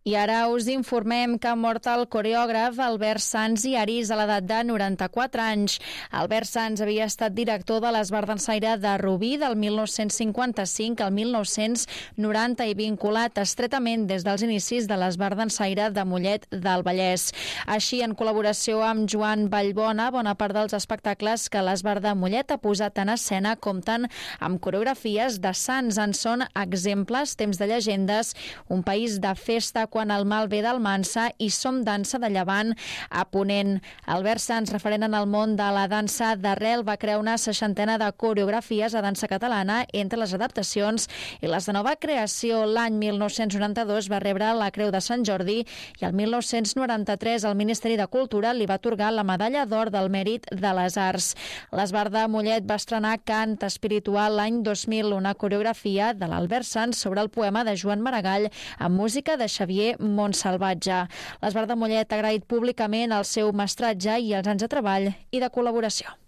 I ara us informem que ha mort el coreògraf Albert Sans i Aris a l'edat de 94 anys. Albert Sans havia estat director de l'Esbart Dansaire de Rubí del 1955 al 1990 i vinculat estretament des dels inicis de l'Esbart Dansaire de Mollet del Vallès. Així, en col·laboració amb Joan Vallbona, bona part dels espectacles que l'Esbart de Mollet ha posat en escena compten amb coreografies de Sans. En són exemples Temps de llegendes, Un país de festa, Quan el mal ve d'Almansa i Som dansa de Llevant a Ponent. Albert Sans, referent en el món de la dansa d'arrel, va crear una 60ena de coreografies a dansa catalana entre les adaptacions i les de nova creació. L'any 1992 va rebre la Creu de Sant Jordi i el 1993 el Ministeri de Cultura li va atorgar la Medalla d'Or del Mèrit de les Arts. L'Esbart de Mollet va estrenar Cant espiritual l'any 2000, una coreografia de l'Albert Sans sobre el poema de Joan Maragall amb música de Xavier Montsalvatge. L'Esbart de Mollet ha agraït públicament el seu mestratge i els anys de treball i de col·laboració.